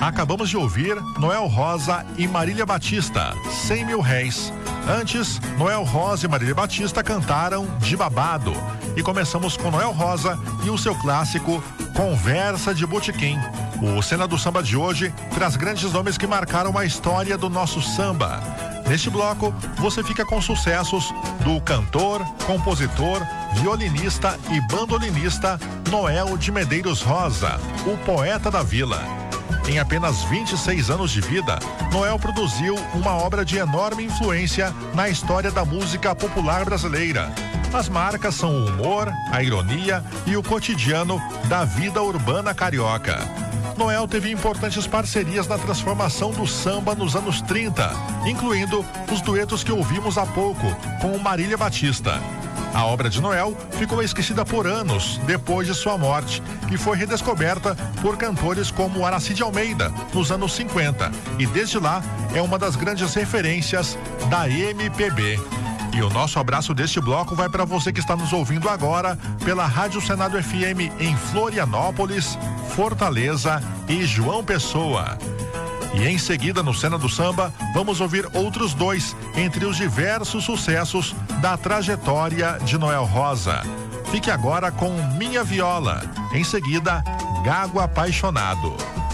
Acabamos de ouvir Noel Rosa e Marília Batista, 100 Mil Réis. Antes, Noel Rosa e Marília Batista cantaram De Babado. E começamos com Noel Rosa e o seu clássico Conversa de Botequim. O Cena do Samba de hoje traz grandes nomes que marcaram a história do nosso samba. Neste bloco, você fica com sucessos do cantor, compositor, violinista e bandolinista Noel de Medeiros Rosa, o poeta da vila. Em apenas 26 anos de vida, Noel produziu uma obra de enorme influência na história da música popular brasileira. As marcas são o humor, a ironia e o cotidiano da vida urbana carioca. Noel teve importantes parcerias na transformação do samba nos anos 30, incluindo os duetos que ouvimos há pouco com Marília Batista. A obra de Noel ficou esquecida por anos depois de sua morte e foi redescoberta por cantores como Aracide Almeida nos anos 50 e desde lá é uma das grandes referências da MPB. E o nosso abraço deste bloco vai para você que está nos ouvindo agora pela Rádio Senado FM em Florianópolis, Fortaleza e João Pessoa. E em seguida, no Cena do Samba, vamos ouvir outros dois entre os diversos sucessos da trajetória de Noel Rosa. Fique agora com Minha Viola. Em seguida, Gago Apaixonado.